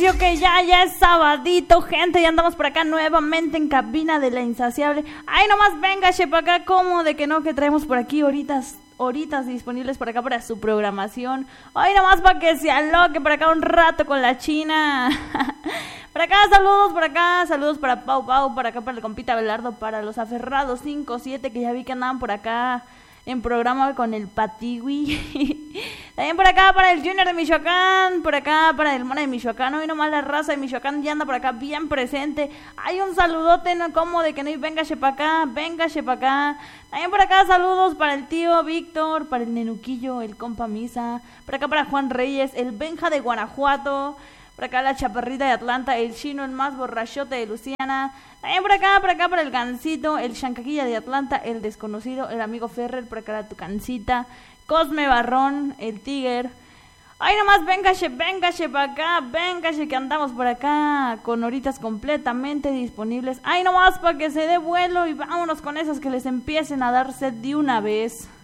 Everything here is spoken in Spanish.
Que ya es sabadito, gente, ya andamos por acá nuevamente en cabina de la insaciable. Ay, nomás venga, para acá, como de que no, que traemos por aquí horitas disponibles por acá para su programación. Ay, nomás para que se aloque por acá un rato con la China. Por acá, saludos para Pau, para acá para el compita Belardo, para los aferrados 5-7 que ya vi que andaban por acá en programa con el Patiwi. También por acá para el Junior de Michoacán, por acá para el Mona de Michoacán. Hoy nomás la raza de Michoacán ya anda por acá bien presente. Hay un saludote, no como de que no, venga para acá. También por acá saludos para el tío Víctor, para el Nenuquillo, el compa Misa. Por acá para Juan Reyes, el Benja de Guanajuato. Por acá la Chaparrita de Atlanta, el Chino, el más borrachote de Luciana. También por acá para el Gancito, el Chancaquilla de Atlanta, el Desconocido, el amigo Ferrer, por acá la Tucancita, Cosme Barrón, el Tiger. Ay, nomás véngase para acá, que andamos por acá con horitas completamente disponibles. Ay, nomás para que se dé vuelo y vámonos con esas que les empiecen a dar sed de una vez.